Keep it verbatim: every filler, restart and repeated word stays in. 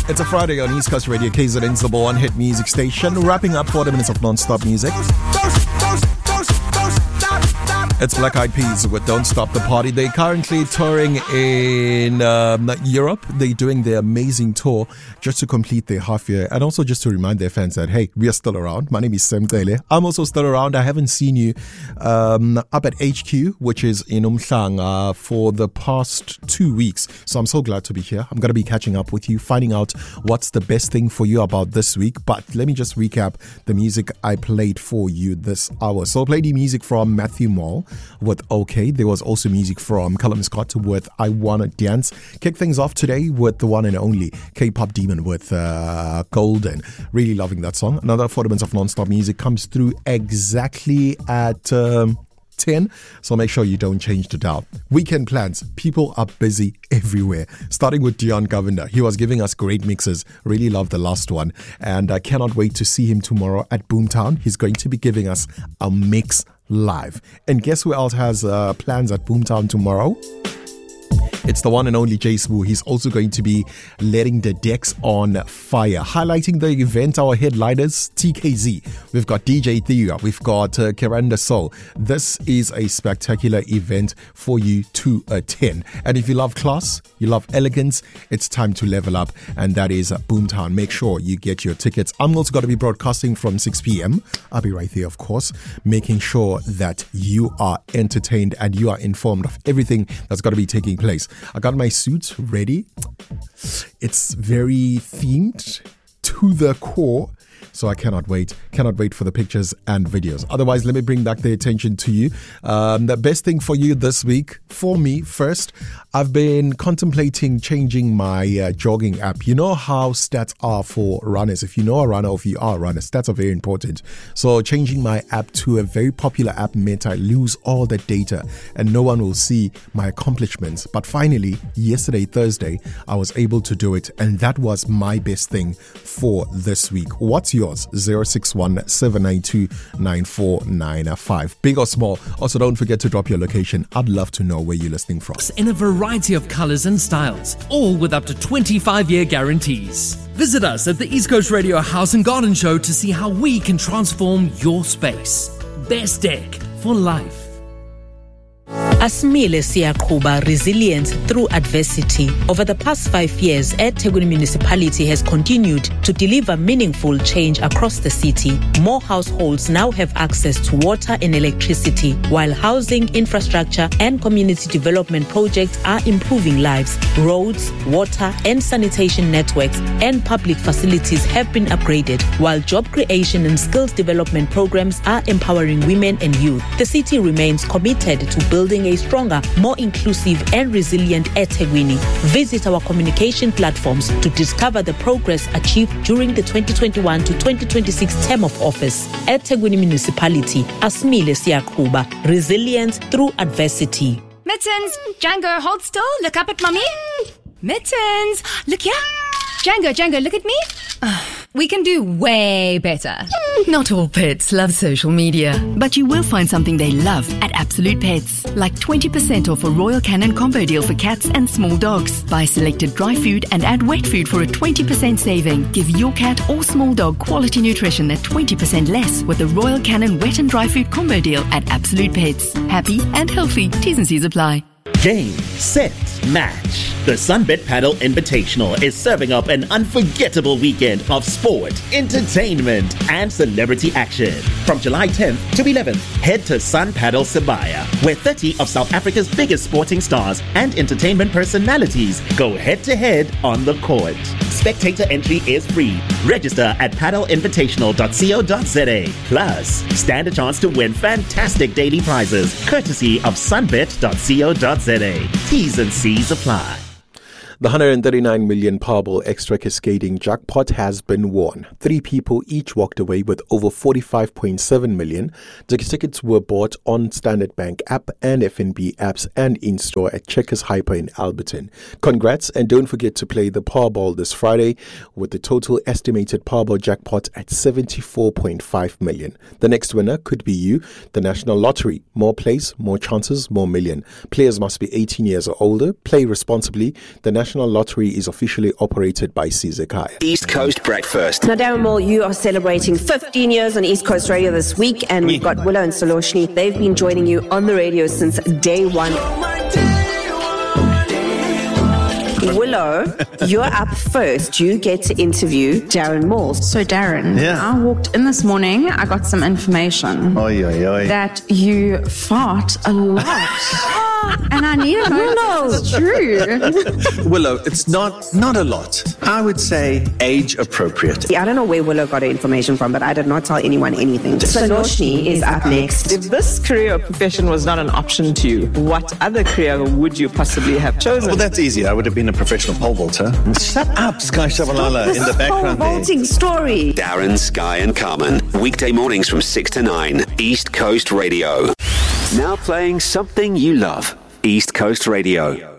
It's a Friday on East Coast Radio, K Z N's number one hit music station, wrapping up forty minutes of non-stop music. It's Black Eyed Peas with Don't Stop the Party. They're currently touring in um, Europe. They're doing their amazing tour just to complete their half year, and also just to remind their fans that, hey, we are still around. My name is Sam Tele. I'm also still around. I haven't seen you um, up at H Q, which is in Umhlanga, for the past two weeks. So I'm so glad to be here. I'm going to be catching up with you, finding out what's the best thing for you about this week. But let me just recap the music I played for you this hour. So I played the music from Matthew Mall with OK. There was also music from Callum Scott with I Wanna Dance. Kick things off today with the one and only K-pop demon with uh, Golden. Really loving that song. Another forty minutes of non-stop music comes through exactly at um, ten, so make sure you don't change the dial. Weekend plans. People are busy everywhere. Starting with Dion Govender. He was giving us great mixes. Really love the last one, and I cannot wait to see him tomorrow at Boomtown. He's going to be giving us a mix live. And guess who else has uh, plans at Boomtown tomorrow? It's the one and only Jay Spoo. He's also going to be letting the decks on fire. Highlighting the event, our headliners, T K Z. We've got D J Thea. We've got uh, Keranda Soul. This is a spectacular event for you to attend. And if you love class, you love elegance, it's time to level up. And that is Boomtown. Make sure you get your tickets. I'm also going to be broadcasting from six p.m. I'll be right there, of course, making sure that you are entertained and you are informed of everything that's going to be taking place. I got my suit ready. It's very themed to the core, so I cannot wait. Cannot wait for the pictures and videos. Otherwise, let me bring back the attention to you. Um, the best thing for you this week, for me, first, I've been contemplating changing my uh, jogging app. You know how stats are for runners. If you know a runner or if you are a runner, stats are very important. So changing my app to a very popular app meant I lose all the data and no one will see my accomplishments. But finally, yesterday, Thursday, I was able to do it, and that was my best thing for this week. What's yours? zero six one seven nine two nine four nine five. Big or small. Also, don't forget to drop your location. I'd love to know where you're listening from. In a variety of colors and styles, all with up to twenty-five year guarantees. Visit us at the East Coast Radio House and Garden Show to see how we can transform your space. Best Deck for life. Asmile Siyaqhuba, resilience through adversity. Over the past five years, eThekwini Municipality has continued to deliver meaningful change across the city. More households now have access to water and electricity, while housing, infrastructure, and community development projects are improving lives. Roads, water, and sanitation networks and public facilities have been upgraded, while job creation and skills development programs are empowering women and youth. The city remains committed to building a stronger, more inclusive and resilient eThekwini. Visit our communication platforms to discover the progress achieved during the twenty twenty-one to twenty twenty-six term of office. eThekwini Municipality, Asmile Siyaqhuba, resilience through adversity. Mittens, Django, hold still, look up at mommy. Mittens, look here. Django, Django, look at me. We can do way better. Not all pets love social media, but you will find something they love at Absolute Pets. Like twenty percent off a Royal Canin combo deal for cats and small dogs. Buy selected dry food and add wet food for a twenty percent saving. Give your cat or small dog quality nutrition at twenty percent less with the Royal Canin wet and dry food combo deal at Absolute Pets. Happy and healthy. T's and C's apply. Game, set, match. The Sunbet Paddle Invitational is serving up an unforgettable weekend of sport, entertainment, and celebrity action. From July tenth to eleventh, head to Sun Paddle Sibaya, where thirty of South Africa's biggest sporting stars and entertainment personalities go head-to-head on the court. Spectator entry is free. Register at paddle invitational dot co dot za. Plus, stand a chance to win fantastic daily prizes, courtesy of sunbet dot co dot za. T's and C's apply. The one hundred thirty-nine million Powerball Extra Cascading jackpot has been won. Three people each walked away with over forty-five point seven million. The tickets were bought on Standard Bank app and F N B apps and in-store at Checkers Hyper in Alberton. Congrats, and don't forget to play the Powerball this Friday with the total estimated Powerball jackpot at seventy-four point five million. The next winner could be you. The National Lottery. More plays, more chances, more million. Players must be eighteen years or older. Play responsibly. The National National Lottery is officially operated by Sizekaya. East Coast Breakfast. Now, Darren Moore, you are celebrating fifteen years on East Coast Radio this week, and we've got Willow and Soloshni. They've been joining you on the radio since day one. Willow, you're up first. You get to interview Darren Moore. So, Darren, yeah. I walked in this morning, I got some information Oy, oy, oy. that you fart a lot. And I need to know if it's true. Willow, it's not not a lot. I would say age appropriate. I don't know where Willow got her information from, but I did not tell anyone anything. Soloshni is up next. If this career or profession was not an option to you, what other career would you possibly have chosen? Well, that's easy. I would have been a professional pole vaulter. Shut up, Sky Shabalala, in the background Pole vaulting story. Darren, Sky and Carmen. Weekday mornings from six to nine. East Coast Radio. Now playing something you love. East Coast Radio.